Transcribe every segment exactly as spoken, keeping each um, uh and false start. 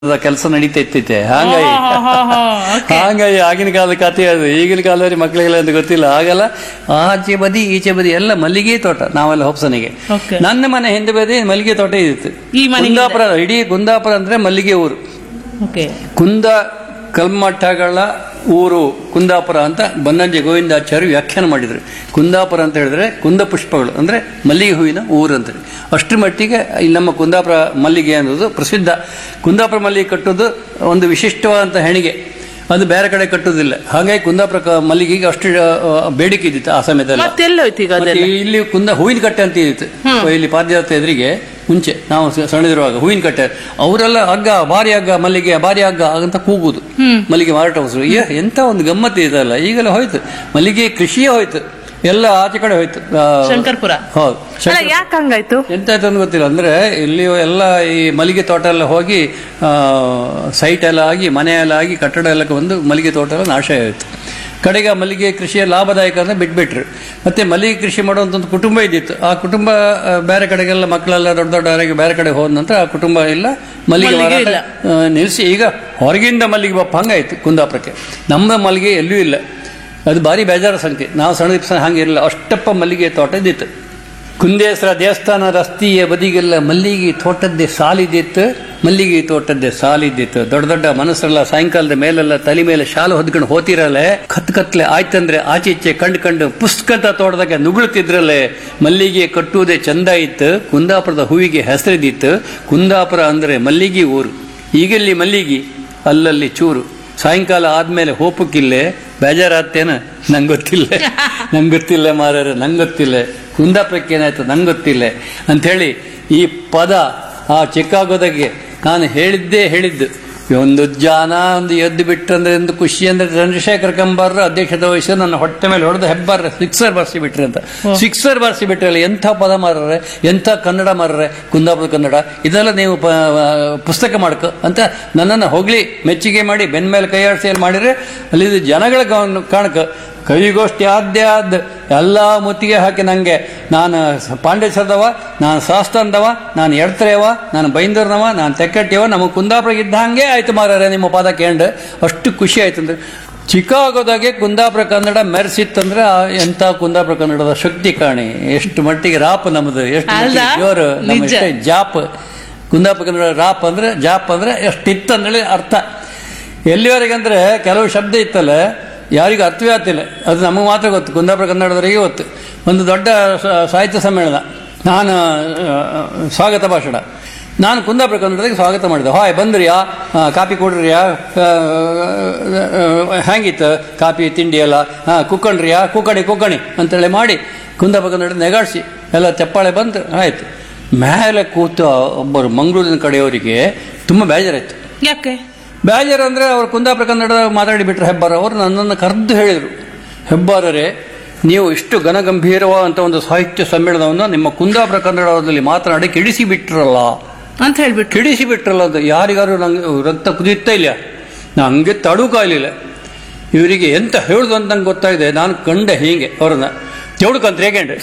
ಕೆಲಸ ನಡೀತಾ ಇತ್ತೈತೆ ಹಾಗಾಗಿ ಹಾಗಾಗಿ ಆಗಿನ ಕಾಲದ ಕಥೆ ಅದು. ಈಗಿನ ಕಾಲದಲ್ಲಿ ಮಕ್ಕಳಿಗೆಲ್ಲ ಅಂತ ಗೊತ್ತಿಲ್ಲ. ಆಗಲ್ಲ ಆಚೆ ಬದಿ ಈಚೆ ಬದಿ ಎಲ್ಲ ಮಲ್ಲಿಗೆ ತೋಟ. ನಾವೆಲ್ಲ ಹೊಪ್ಸನಿಗೆ ನನ್ನ ಮನೆ ಹಿಂದೆ ಬದಿ ಮಲ್ಲಿಗೆ ತೋಟ ಇತ್ತು. ಕುಂದಾಪುರ, ಇಡೀ ಕುಂದಾಪುರ ಅಂದ್ರೆ ಮಲ್ಲಿಗೆ ಊರು. ಕುಂದ ಕಲ್ಮಠಗಳ ಊರು ಕುಂದಾಪುರ ಅಂತ ಬನ್ನಂಜೆ ಗೋವಿಂದಾಚಾರ್ಯ ವ್ಯಾಖ್ಯಾನ ಮಾಡಿದ್ರು. ಕುಂದಾಪುರ ಅಂತ ಹೇಳಿದ್ರೆ ಕುಂದ ಪುಷ್ಪಗಳು ಅಂದ್ರೆ ಮಲ್ಲಿಗೆ ಹೂವಿನ ಊರು ಅಂತ. ಅಷ್ಟರ ಮಟ್ಟಿಗೆ ಇಲ್ಲಿ ನಮ್ಮ ಕುಂದಾಪುರ ಮಲ್ಲಿಗೆ ಅನ್ನೋದು ಪ್ರಸಿದ್ಧ. ಕುಂದಾಪುರ ಮಲ್ಲಿಗೆ ಕಟ್ಟೋದು ಒಂದು ವಿಶಿಷ್ಟವಾದಂಥ ಹೆಣಿಗೆ, ಅದು ಬೇರೆ ಕಡೆ ಕಟ್ಟೋದಿಲ್ಲ. ಹಾಗಾಗಿ ಕುಂದಾಪುರ ಮಲ್ಲಿಗೆಗೆ ಅಷ್ಟು ಬೇಡಿಕೆ ಇದ್ದಿತ್ತು ಆ ಸಮಯದಲ್ಲಿ. ಇಲ್ಲಿ ಕುಂದ ಹೂವಿನ ಕಟ್ಟೆ ಅಂತ ಇದ್ದಿತ್ತು. ಇಲ್ಲಿ ಪಾದಯಾತ್ರೆ ಎದುರಿಗೆ ಮುಂಚೆ ನಾವು ಸಣ್ಣದಿರುವಾಗ ಹೂವಿನ ಕಟ್ಟೆ, ಅವರೆಲ್ಲ ಹಗ್ಗ ಭಾರಿ ಹಗ್ಗ ಮಲ್ಲಿಗೆ ಭಾರಿ ಹಗ್ಗ ಅಂತ ಕೂಗುದು ಮಲ್ಲಿಗೆ ಮಾರಾಟ ವಸ್ತು. ಎಂತ ಒಂದು ಗಮ್ಮತ್ತು ಇದಲ್ಲ. ಈಗೆಲ್ಲ ಹೋಯ್ತು, ಮಲ್ಲಿಗೆ ಕೃಷಿಯೇ ಹೋಯ್ತು, ಎಲ್ಲ ಆಚೆ ಕಡೆ ಹೋಯ್ತು. ಶಂಕರ್ಪುರ ಹೌದು, ಯಾಕಂಗಾಯ್ತು ಎಂತಾಯ್ತು ಅಂತ ಗೊತ್ತಿಲ್ಲ. ಅಂದ್ರೆ ಇಲ್ಲಿ ಎಲ್ಲ ಈ ಮಲ್ಲಿಗೆ ತೋಟ ಎಲ್ಲ ಹೋಗಿ ಸೈಟ್ ಎಲ್ಲ ಆಗಿ ಮನೆ ಎಲ್ಲ ಆಗಿ ಕಟ್ಟಡ ಎಲ್ಲ ಬಂದು ಮಲ್ಲಿಗೆ ತೋಟ ಎಲ್ಲ ನಾಶ ಆಯಿತು. ಕಡೆಗೆ ಮಲ್ಲಿಗೆ ಕೃಷಿಯ ಲಾಭದಾಯಕ ಅಂತ ಬಿಟ್ಬಿಟ್ರು. ಮತ್ತೆ ಮಲ್ಲಿಗೆ ಕೃಷಿ ಮಾಡುವಂತ ಒಂದು ಕುಟುಂಬ ಇದ್ದಿತ್ತು. ಆ ಕುಟುಂಬ ಬೇರೆ ಕಡೆಗೆಲ್ಲ ಮಕ್ಕಳೆಲ್ಲ ದೊಡ್ಡ ದೊಡ್ಡವರಾಗಿ ಬೇರೆ ಕಡೆ ಹೋದ ನಂತರ ಆ ಕುಟುಂಬ ಇಲ್ಲ, ಮಲ್ಲಿಗೆ ಮಾರಾಟ ನಿಲ್ಲಿಸಿ ಈಗ ಹೊರಗಿಂದ ಮಲ್ಲಿಗೆ ಬಪ್ಪ ಹಂಗಾಯ್ತು ಕುಂದಾಪುರಕ್ಕೆ. ನಮ್ಮ ಮಲ್ಲಿಗೆ ಎಲ್ಲೂ ಇಲ್ಲ. ಅದು ಭಾರಿ ಬೇಜಾರ ಸಂಖ್ಯೆ. ನಾವು ಸಣ್ಣ ದಿವಸ ಹಂಗಿರಲಿಲ್ಲ, ಅಷ್ಟಪ್ಪ ಮಲ್ಲಿಗೆ ತೋಟ ಇದ್ದಿತ್ತು. ಕುಂದೇಶ್ವರ ದೇವಸ್ಥಾನ ರಸ್ತೆಯ ಬದಿಗೆಲ್ಲ ಮಲ್ಲಿಗೆ ತೋಟದ್ದೇ ಸಾಲಿದ್ದಿತ್ತು. ಮಲ್ಲಿಗೆ ತೋಟದ್ದೇ ಸಾಲಿದ್ದಿತ್ತು. ದೊಡ್ಡ ದೊಡ್ಡ ಮನಸ್ಸರೆಲ್ಲ ಸಾಯಂಕಾಲದ ಮೇಲೆಲ್ಲ ತಲೆ ಮೇಲೆ ಶಾಲು ಹೊದ್ಕೊಂಡು ಹೋತಿರಲ್ಲೇ, ಕತ್ ಕತ್ಲೆ ಆಯ್ತಂದ್ರೆ ಆಚೆ ಈಚೆ ಕಂಡು ಕಂಡು ಪುಸ್ತಕದ ತೋಟದಾಗ ನುಗುಳುತ್ತಿದ್ರಲ್ಲೇ. ಮಲ್ಲಿಗೆ ಕಟ್ಟುವುದೇ ಚಂದ ಇತ್ತು. ಕುಂದಾಪುರದ ಹೂವಿಗೆ ಹೆಸರಿದ್ದಿತ್ತು. ಕುಂದಾಪುರ ಅಂದ್ರೆ ಮಲ್ಲಿಗೆ ಊರು. ಈಗೆಲ್ಲಿ ಮಲ್ಲಿಗೆ, ಅಲ್ಲಲ್ಲಿ ಚೂರು. ಸಾಯಂಕಾಲ ಆದ್ಮೇಲೆ ಹೋಪಕ್ಕಿಲ್ಲೇ ಬೇಜಾರಾಗ್ತೇನ ನಂಗೆ ಗೊತ್ತಿಲ್ಲ, ನಂಗೆ ಗೊತ್ತಿಲ್ಲ ಮಾರ್ಯಾರ, ನಂಗೆ ಗೊತ್ತಿಲ್ಲ. ಕುಂದಾಪುರಕ್ಕೆ ಏನಾಯ್ತು ನಂಗೆ ಗೊತ್ತಿಲ್ಲ ಅಂಥೇಳಿ ಈ ಪದ ಆ ಚಿಕಾಗೋದಾಗೆ ನಾನು ಹೇಳಿದ್ದೇ ಹೇಳಿದ್ದು. ಒಂದು ಜಾನ ಒಂದು ಎದ್ದು ಬಿಟ್ರಂದ್ರೆ ಒಂದು ಖುಷಿ ಅಂದ್ರೆ ಚಂದ್ರಶೇಖರ್ ಕಂಬಾರ ಅಧ್ಯಕ್ಷತೆ ವಹಿಸಿ ನನ್ನ ಹೊಟ್ಟೆ ಮೇಲೆ ಹೊಡೆದು ಹೆಬ್ಬಾರ ಸಿಕ್ಸರ್ ಬಾರಿಸಿ ಬಿಟ್ರಿ ಅಂತ. ಸಿಕ್ಸರ್ ಬಾರಿಸಿ ಬಿಟ್ರಲ್ಲ, ಎಂಥ ಪದ ಮಾರ್ರೆ, ಎಂಥ ಕನ್ನಡ ಮಾರ್ರೆ, ಕುಂದಾಪುರ ಕನ್ನಡ. ಇದೆಲ್ಲ ನೀವು ಪುಸ್ತಕ ಮಾಡ್ಕೊ ಅಂತ ನನ್ನನ್ನು ಹೊಗಳಿ ಮೆಚ್ಚುಗೆ ಮಾಡಿ ಬೆನ್ನ ಮೇಲೆ ಕೈಯಾಡಿಸಿ ಏನು ಮಾಡಿದ್ರೆ ಅಲ್ಲಿ ಜನಗಳ ಕಾಣಕ ಕವಿಗೋಷ್ಠಿ ಆದ್ಯ ಆದ್ ಎಲ್ಲ ಮುತ್ತಿಗೆ ಹಾಕಿ ನಂಗೆ ನಾನು ಪಾಂಡೇಶ್ವರದವ, ನಾನು ಶಾಸ್ತಾನ್ದವ, ನಾನು ಎಡ್ತರೆಯವ, ನಾನು ಬೈಂದೂರ್ನವ, ನಾನು ತೆಕ್ಕಟ್ಟಿಯವ, ನಮಗೆ ಕುಂದಾಪುರ ಇದ್ದಂಗೆ ಆಯ್ತು ಮಾರ್ರೆ ನಿಮ್ಮ ಪದ ಕೇಂದ್ರ. ಅಷ್ಟು ಖುಷಿ ಆಯ್ತು ಅಂದ್ರೆ ಚಿಕಾಗೋದಾಗೆ ಕುಂದಾಪುರ ಕನ್ನಡ ಮೆರೆಸಿತ್ತಂದ್ರೆ ಎಂತ ಕುಂದಾಪುರ ಕನ್ನಡದ ಶಕ್ತಿ ಕಾಣಿ. ಎಷ್ಟು ಮಟ್ಟಿಗೆ ರಾಪ್ ನಮ್ದು, ಎಷ್ಟು ಜೋರು, ನಮ್ಮ ಎಷ್ಟೇ ಜಾಪ್. ಕುಂದಾಪುರ ಕನ್ನಡ ರಾಪ್ ಅಂದ್ರೆ ಜಾಪ್ ಅಂದ್ರೆ ಎಷ್ಟಿತ್ತಂದೇಳಿ ಅರ್ಥ. ಎಲ್ಲಿವರೆಗೆ ಅಂದ್ರೆ ಕೆಲವು ಶಬ್ದ ಇತ್ತಲ್ಲ ಯಾರಿಗೂ ಅರ್ಥವೇ ಆಗ್ತಿಲ್ಲ, ಅದು ನಮಗೆ ಮಾತ್ರ ಗೊತ್ತು, ಕುಂದಾಪುರ ಕನ್ನಡದವರಿಗೆ ಗೊತ್ತು. ಒಂದು ದೊಡ್ಡ ಸಾಹಿತ್ಯ ಸಮ್ಮೇಳನ, ನಾನು ಸ್ವಾಗತ ಭಾಷಣ, ನಾನು ಕುಂದಾಪುರ ಕನ್ನಡದಾಗ ಸ್ವಾಗತ ಮಾಡಿದೆ. ಹಾಯ್ ಬಂದ್ರಿಯಾ, ಕಾಪಿ ಕೊಡ್ರಿಯಾ, ಹೆಂಗಿತ್ತು ಕಾಪಿ ತಿಂಡಿ ಎಲ್ಲ, ಹಾಂ ಕುಕ್ಕಣ್ರಿಯಾ, ಕುಕ್ಕಣಿ ಕುಕ್ಕಣಿ ಅಂತೇಳಿ ಮಾಡಿ ಕುಂದಾಪುರ ಕನ್ನಡ ನೆಗಾಡಿಸಿ ಎಲ್ಲ ಚಪ್ಪಾಳೆ ಬಂತು. ಆಯ್ತು. ಮೇಲೆ ಕೂತ ಒಬ್ಬರು ಮಂಗಳೂರಿನ ಕಡೆಯವರಿಗೆ ತುಂಬ ಬೇಜಾರಾಯ್ತು. ಯಾಕೆ ಬೇಜಾರು ಅಂದರೆ ಅವ್ರು ಕುಂದಾಪುರ ಕನ್ನಡ ಮಾತಾಡಿಬಿಟ್ರೆ ಹೆಬ್ಬಾರ ಅವರು ನನ್ನನ್ನು ಕರೆದು ಹೇಳಿದರು, ಹೆಬ್ಬಾರರೇ ನೀವು ಇಷ್ಟು ಘನಗಂಭೀರವಾದಂಥ ಒಂದು ಸಾಹಿತ್ಯ ಸಮ್ಮೇಳನವನ್ನು ನಿಮ್ಮ ಕುಂದಾಪುರ ಕನ್ನಡದಲ್ಲಿ ಮಾತನಾಡಿ ಕೆಡಿಸಿ ಬಿಟ್ರಲ್ಲ ಅಂತ ಹೇಳ್ಬಿಟ್ಟು. ಕೆಡಿಸಿ ಬಿಟ್ರಲ್ಲ ಅಂತ ಯಾರಿಗಾರು ನಂಗೆ ರಕ್ತ ಕುದಿಯುತ್ತಾ ಇಲ್ಲ, ನಂಗೆ ತಡು ಕಾಯಲಿಲ್ಲ. ಇವರಿಗೆ ಎಂತ ಹೇಳುದು ಅಂತ ನಂಗೆ ಗೊತ್ತಾಗಿದೆ. ನಾನು ಕಂಡೆ ಹೀಗೆ ಅವ್ರನ್ನ ತೆವಡ್ಕಂತ ರೇಗಂಡೆ,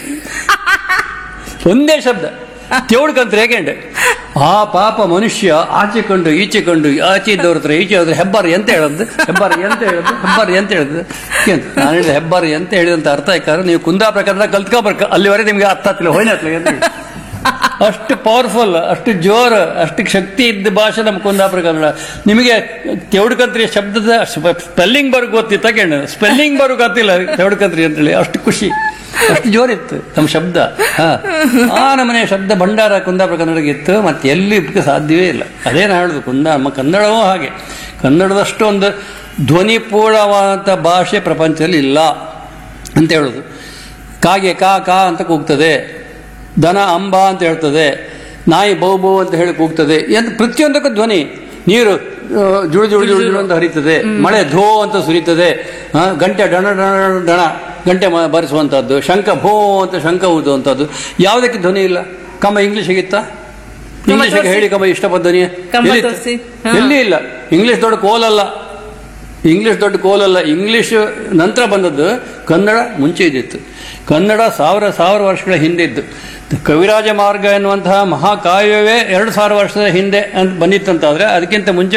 ಒಂದೇ ಶಬ್ದ ತೆವಡ್ಕಂತ ರೇಗಂಡೆ. ಆ ಪಾಪ ಮನುಷ್ಯ ಆಚೆ ಕಂಡು ಈಚೆ ಕಂಡು ಆಚೆ ಇದ್ದವ್ರ ಹತ್ರ ಈಚೆ ಹೋದ್ರೆ ಹೆಬ್ಬಾರಿ ಎಂತ ಹೇಳದ್ದು, ಹೆಬ್ಬಾರಿ ಎಂತ ಹೇಳದ್ದು, ಹೆಬ್ಬಾರಿ ಎಂತ ಹೇಳಿದ್ದು. ನಾನು ಹೇಳಿದೆ ಹೆಬ್ಬಾರಿ ಎಂತ ಹೇಳಿದಂತ ಅರ್ಥ ಆಯ್ತಾರೆ ನೀವು ಕುಂದಾಪುರ ಕನ್ನಡ ಕಲ್ತ್ಕೊಬರ್ಕ, ಅಲ್ಲಿವರೆಗೆ ನಿಮ್ಗೆ ಅರ್ಥ ಆಗ್ತಿಲ್ಲ ಹೋಯ್ನ ಅಂತ. ಅಷ್ಟು ಪವರ್ಫುಲ್, ಅಷ್ಟು ಜೋರು, ಅಷ್ಟು ಶಕ್ತಿ ಇದ್ದ ಭಾಷೆ ನಮ್ಮ ಕುಂದಾಪುರ ಕನ್ನಡ. ನಿಮಗೆ ತೆವಡ್ಕಂತ್ರಿ ಶಬ್ದದ ಸ್ಪೆಲ್ಲಿಂಗ್ ಬರೋ ಗೊತ್ತಿತ್ತು, ತಗೊಂಡು ಸ್ಪೆಲ್ಲಿಂಗ್ ಬರೋ ಗೊತ್ತಿಲ್ಲ ತೆವಡ್ಕಂತ್ರಿ ಅಂತೇಳಿ. ಅಷ್ಟು ಖುಷಿ, ಅಷ್ಟು ಜೋರಿತ್ತು ನಮ್ಮ ಶಬ್ದ. ಹಾ, ಆ ನಮ್ಮನೆ ಶಬ್ದ ಭಂಡಾರ ಕುಂದಾಪುರ ಕನ್ನಡಕ್ಕೆ ಇತ್ತು, ಮತ್ತೆ ಎಲ್ಲಿ ಇದಕ್ಕೆ ಸಾಧ್ಯವೇ ಇಲ್ಲ. ಅದೇ ನಾ ಹೇಳುದು, ಕುಂದಾ ನಮ್ಮ ಕನ್ನಡವೂ ಹಾಗೆ. ಕನ್ನಡದಷ್ಟು ಒಂದು ಧ್ವನಿಪೂರ್ಣವಾದಂಥ ಭಾಷೆ ಪ್ರಪಂಚದಲ್ಲಿ ಇಲ್ಲ ಅಂತ ಹೇಳುದು. ಕಾಗೆ ಕಾ ಕಾ ಅಂತ ಕೂಗ್ತದೆ, ದನ ಅಂಬ ಅಂತ ಹೇಳ್ತದೆ, ನಾಯಿ ಬೌ ಬೌ ಅಂತ ಹೇಳಿ ಕೂಗ್ತದೆ. ಎಂತ ಪ್ರತಿಯೊಂದಕ್ಕೂ ಧ್ವನಿ. ನೀರು ಜುಳು ಜುಳು ಜುಳು ಜುಳು ಅಂತ ಹರಿತದೆ, ಮಳೆ ಧೋ ಅಂತ ಸುರಿತದೆ, ಗಂಟೆ ಡಣ ಡಣ ಡಣ ಗಂಟೆ ಬಾರಿಸುವಂಥದ್ದು, ಶಂಖ ಭೋ ಅಂತ ಶಂಖ ಊದುವಂಥದ್ದು. ಯಾವುದಕ್ಕೆ ಧ್ವನಿ ಇಲ್ಲ. ಕಮ್ಮ ಇಂಗ್ಲೀಷಿಗಿತ್ತ, ಇಂಗ್ಲೀಷಿಗೆ ಹೇಳಿ ಕಮ್ಮ ಇಷ್ಟಪದ್ದ ಧ್ವನಿ ಎಲ್ಲಿ ಇಲ್ಲ. ಇಂಗ್ಲೀಷ್ ದೊಡ್ಡ ಕೋಲಲ್ಲ, ಇಂಗ್ಲಿಷ್ ದೊಡ್ಡ ಕೋಲಲ್ಲ, ಇಂಗ್ಲಿಷ್ ನಂತರ ಬಂದದ್ದು, ಕನ್ನಡ ಮುಂಚೆ ಇದ್ದಿತ್ತು. ಕನ್ನಡ ಸಾವಿರ ಸಾವಿರ ವರ್ಷಗಳ ಹಿಂದೆ ಇದ್ದು. ಕವಿರಾಜ ಮಾರ್ಗ ಎನ್ನುವಂತಹ ಮಹಾಕಾವ್ಯವೇ ಎರಡು ಸಾವಿರ ವರ್ಷದ ಹಿಂದೆ ಅಂತ ಬಂದಿತ್ತಂತಾದ್ರೆ ಅದಕ್ಕಿಂತ ಮುಂಚೆ